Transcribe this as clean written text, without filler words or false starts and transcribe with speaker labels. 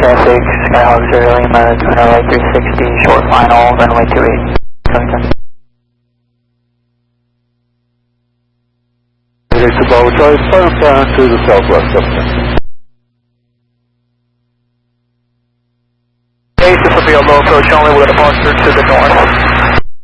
Speaker 1: traffic, Skyhawk 0 Lima, runway 360, short final, runway 28, Covington.
Speaker 2: Victor Bravo Charlie, first down to the southwest, Covington.
Speaker 1: This will be a low approach only with a departure to the north.